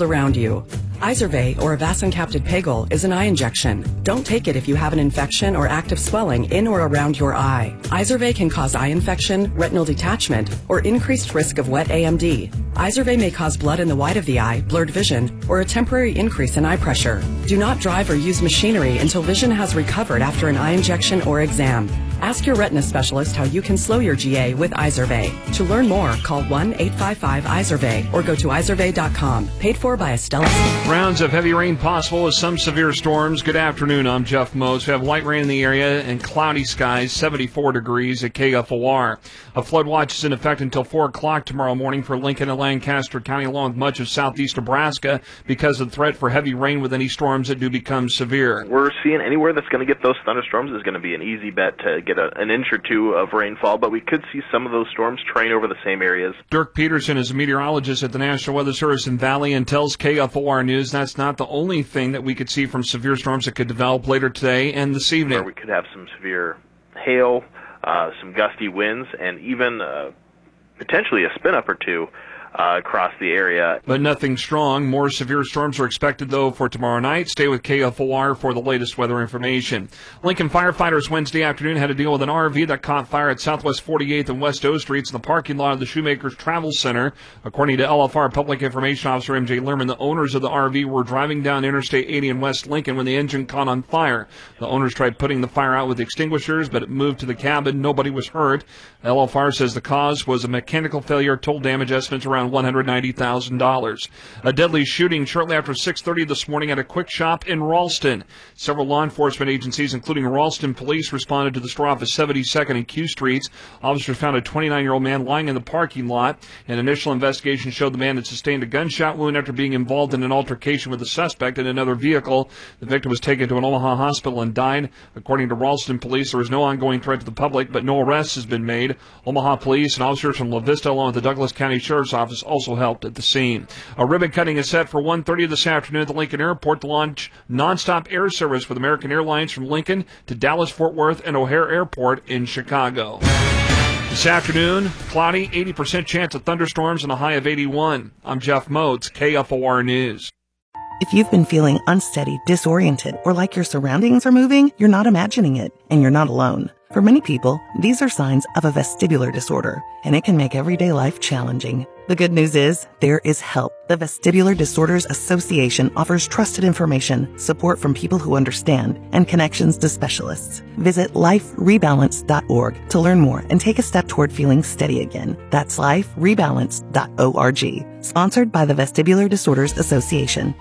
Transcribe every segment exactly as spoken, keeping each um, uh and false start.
world around you. Izervay, or avacincaptad pegol, is an eye injection. Don't take it if you have an infection or active swelling in or around your eye. Izervay can cause eye infection, retinal detachment, or increased risk of wet A M D. Izervay may cause blood in the white of the eye, blurred vision, or a temporary increase in eye pressure. Do not drive or use machinery until vision has recovered after an eye injection or exam. Ask your retina specialist how you can slow your G A with Izervay. To learn more, call one eight five five Izervay or go to izervay dot com. Paid for by Astellas. Rounds of heavy rain possible with some severe storms. Good afternoon, I'm Jeff Mose. We have light rain in the area and cloudy skies, seventy-four degrees at K F O R. A flood watch is in effect until four o'clock tomorrow morning for Lincoln and Lancaster County, along with much of southeast Nebraska, because of the threat for heavy rain with any storms that do become severe. We're seeing anywhere that's going to get those thunderstorms is going to be an easy bet to get a, an inch or two of rainfall, but we could see some of those storms train over the same areas. Dirk Peterson is a meteorologist at the National Weather Service in Valley and tells K F O R News that's not the only thing that we could see from severe storms that could develop later today and this evening. Where we could have some severe hail, uh, some gusty winds, and even uh, potentially a spin-up or two Uh, across the area. But nothing strong. More severe storms are expected, though, for tomorrow night. Stay with K F O R for the latest weather information. Lincoln firefighters Wednesday afternoon had to deal with an R V that caught fire at Southwest forty-eighth and West O Streets in the parking lot of the Shoemakers Travel Center. According to L F R Public Information Officer M J Lerman, the owners of the R V were driving down Interstate eighty in West Lincoln when the engine caught on fire. The owners tried putting the fire out with extinguishers, but it moved to the cabin. Nobody was hurt. L F R says the cause was a mechanical failure. Total damage estimates around one hundred ninety thousand dollars. A deadly shooting shortly after six thirty this morning at a quick shop in Ralston. Several law enforcement agencies, including Ralston Police, responded to the store off of seventy-second and Q Streets. Officers found a twenty-nine-year-old man lying in the parking lot. An initial investigation showed the man had sustained a gunshot wound after being involved in an altercation with a suspect in another vehicle. The victim was taken to an Omaha hospital and died. According to Ralston Police, there is no ongoing threat to the public, but no arrest has been made. Omaha Police and officers from La Vista, along with the Douglas County Sheriff's Office, also helped at the scene. A ribbon cutting is set for one thirty this afternoon at the Lincoln Airport to launch nonstop air service with American Airlines from Lincoln to Dallas, Fort Worth, and O'Hare Airport in Chicago. This afternoon, cloudy, eighty percent chance of thunderstorms and a high of eighty-one. I'm Jeff Motes, K F O R News. If you've been feeling unsteady, disoriented, or like your surroundings are moving, you're not imagining it, and you're not alone. For many people, these are signs of a vestibular disorder, and it can make everyday life challenging. The good news is, there is help. The Vestibular Disorders Association offers trusted information, support from people who understand, and connections to specialists. Visit life rebalance dot org to learn more and take a step toward feeling steady again. That's life rebalance dot org. Sponsored by the Vestibular Disorders Association.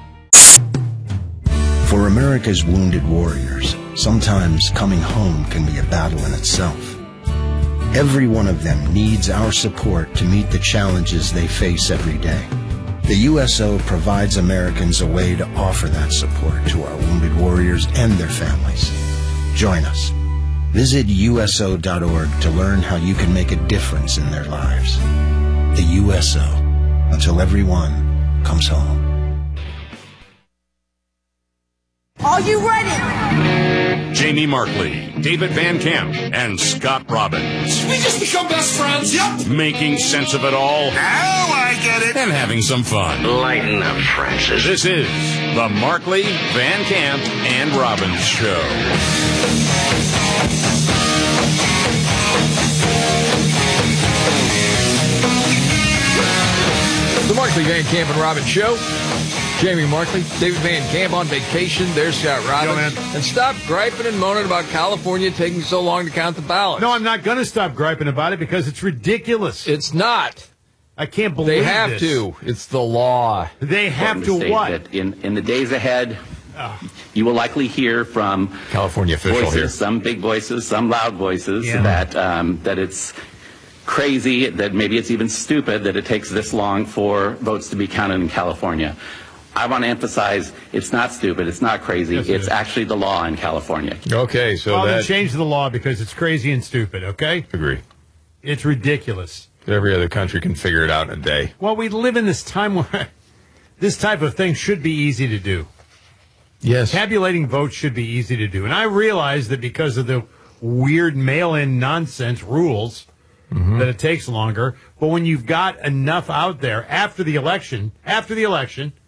For America's wounded warriors, sometimes coming home can be a battle in itself. Every one of them needs our support to meet the challenges they face every day. The U S O provides Americans a way to offer that support to our wounded warriors and their families. Join us. Visit U S O dot org to learn how you can make a difference in their lives. The U S O, until everyone comes home. Are you ready? Jamie Markley, David Van Camp, and Scott Robbins. We just become best friends, yep. Making sense of it all. Now I get it. And having some fun. Lighten up, Francis. This is the Markley, Van Camp, and Robbins Show. The Markley, Van Camp, and Robbins Show. Jamie Markley, David Van Camp on vacation. There's Scott Robbins. Yo, and stop griping and moaning about California taking so long to count the ballots. No, I'm not going to stop griping about it because it's ridiculous. It's not. I can't believe They have this. to. It's the law. They have to what? That in, in the days ahead, oh. you will likely hear from California official voices, here. some big voices, some loud voices, yeah. that um, that it's crazy, that maybe it's even stupid that it takes this long for votes to be counted in California. I want to emphasize it's not stupid, it's not crazy, yes, it it's is. actually the law in California. Okay, so well, that... then change the law because it's crazy and stupid, okay? Agree. It's ridiculous. Every other country can figure it out in a day. Well, we live in this time where this type of thing should be easy to do. Yes. Tabulating votes should be easy to do. And I realize that because of the weird mail-in nonsense rules, mm-hmm. that it takes longer. But when you've got enough out there after the election, after the election,